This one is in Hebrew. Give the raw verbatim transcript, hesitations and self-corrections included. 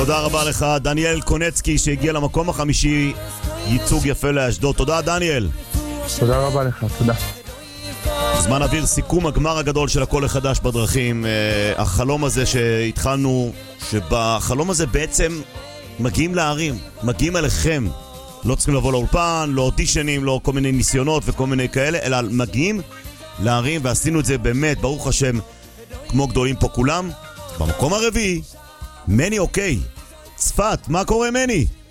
תודה רבה לך, דניאל קונצקי שהגיע למקום החמישי, ייצוג יפה לאשדוד. תודה דניאל. תודה רבה לך, תודה. זמן אוויר, סיכום הגמר הגדול של הכל החדש בדרכים. uh, החלום הזה שהתחלנו, שבחלום הזה בעצם מגיעים להרים, מגיעים אליכם, לא צריכים לבוא לאולפן, לא אודישנים, לא כל מיני ניסיונות וכל מיני כאלה, אלא מגיעים להרים, ועשינו את זה באמת, ברוך השם, כמו גדולים פה כולם. במקום הרביעי, מני אוקיי, צפת, מה קורה מני?